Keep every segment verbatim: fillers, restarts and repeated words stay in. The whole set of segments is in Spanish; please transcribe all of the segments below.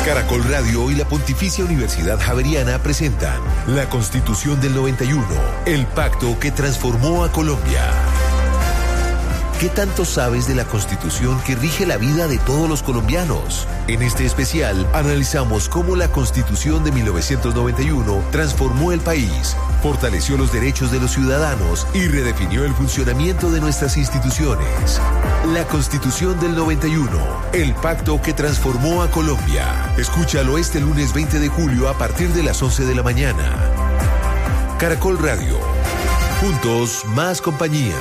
Caracol Radio y la Pontificia Universidad Javeriana presentan La Constitución del noventa y uno, el pacto que transformó a Colombia. ¿Qué tanto sabes de la Constitución que rige la vida de todos los colombianos? En este especial analizamos cómo la Constitución de mil novecientos noventa y uno transformó el país, fortaleció los derechos de los ciudadanos y redefinió el funcionamiento de nuestras instituciones. La Constitución del noventa y uno, el pacto que transformó a Colombia. Escúchalo este lunes veinte de julio a partir de las once de la mañana. Caracol Radio. Juntos, más compañía.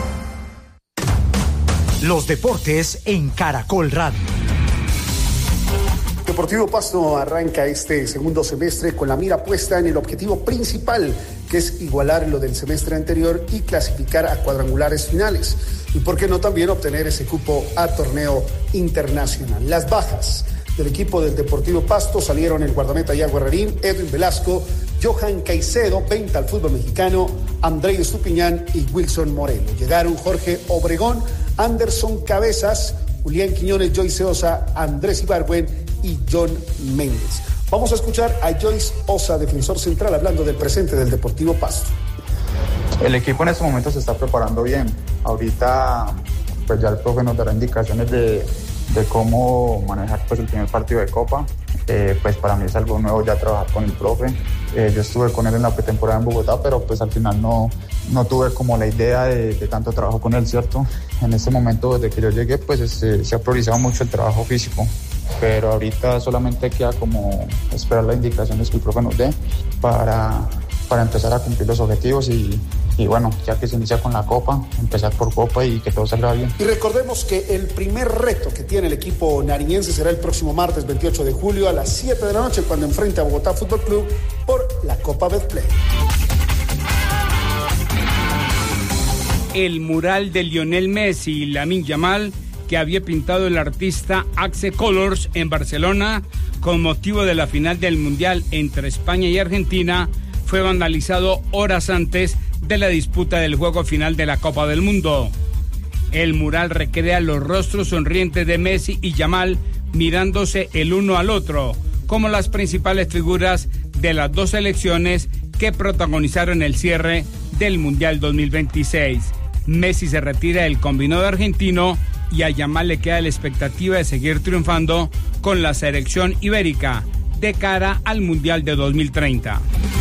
Los deportes en Caracol Radio. Deportivo Pasto arranca este segundo semestre con la mira puesta en el objetivo principal, que es igualar lo del semestre anterior y clasificar a cuadrangulares finales. Y por qué no también obtener ese cupo a torneo internacional. Las bajas del equipo del Deportivo Pasto salieron el guardameta Iago Herrerín, Edwin Velasco, Johan Caicedo, venta al fútbol mexicano, Andrei Estupiñán y Wilson Moreno. Llegaron Jorge Obregón, Anderson Cabezas, Julián Quiñones, Joyce Osa, Andrés Ibargüen y John Méndez. Vamos a escuchar a Joyce Osa, defensor central, hablando del presente del Deportivo Pasto. El equipo en este momento se está preparando bien. Ahorita pues ya el profe nos dará indicaciones de, de cómo manejar pues el primer partido de Copa. Eh, pues para mí es algo nuevo ya trabajar con el profe. Eh, yo estuve con él en la pretemporada en Bogotá, pero pues al final no, no tuve como la idea de, de tanto trabajo con él, ¿cierto? En este momento, desde que yo llegué, pues este, se ha priorizado mucho el trabajo físico, pero ahorita solamente queda como esperar las indicaciones que el profe nos dé para, para empezar a cumplir los objetivos y, y bueno, ya que se inicia con la Copa, empezar por Copa y que todo salga bien. Y recordemos que el primer reto que tiene el equipo nariñense será el próximo martes veintiocho de julio a las siete de la noche cuando enfrente a Bogotá Fútbol Club por la Copa Betplay. El mural de Lionel Messi y Lamine Yamal que había pintado el artista Axe Colors en Barcelona con motivo de la final del Mundial entre España y Argentina fue vandalizado horas antes de la disputa del juego final de la Copa del Mundo. El mural recrea los rostros sonrientes de Messi y Yamal mirándose el uno al otro, como las principales figuras de las dos selecciones que protagonizaron el cierre del Mundial dos mil veintiséis. Messi se retira del combinado argentino y a Yamal le queda la expectativa de seguir triunfando con la selección ibérica de cara al Mundial de dos mil treinta.